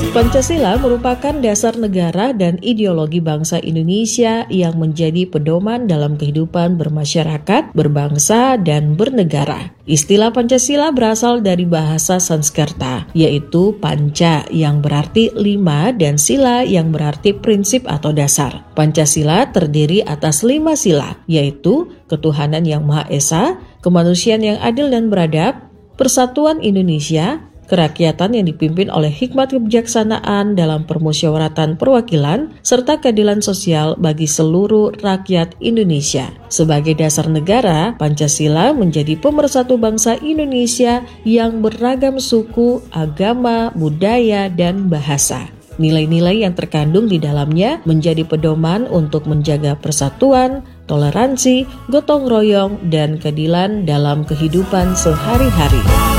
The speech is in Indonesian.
Pancasila merupakan dasar negara dan ideologi bangsa Indonesia yang menjadi pedoman dalam kehidupan bermasyarakat, berbangsa, dan bernegara. Istilah Pancasila berasal dari bahasa Sanskerta, yaitu panca yang berarti 5 dan sila yang berarti prinsip atau dasar. Pancasila terdiri atas 5 sila, yaitu ketuhanan yang Maha Esa, kemanusiaan yang adil dan beradab, persatuan Indonesia, kerakyatan yang dipimpin oleh hikmat kebijaksanaan dalam permusyawaratan perwakilan, serta keadilan sosial bagi seluruh rakyat Indonesia. Sebagai dasar negara, Pancasila menjadi pemersatu bangsa Indonesia yang beragam suku, agama, budaya, dan bahasa. Nilai-nilai yang terkandung di dalamnya menjadi pedoman untuk menjaga persatuan, toleransi, gotong royong, dan keadilan dalam kehidupan sehari-hari.